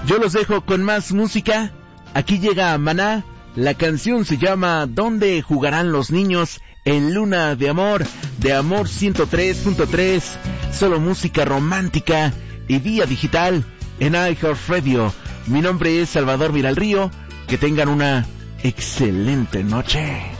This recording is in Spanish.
Yo los dejo con más música. Aquí llega Maná. La canción se llama ¿Dónde jugarán los niños? En Luna de Amor 103.3. Solo música romántica y vía digital en iHeartRadio. Mi nombre es Salvador Villarrío. Que tengan una excelente noche.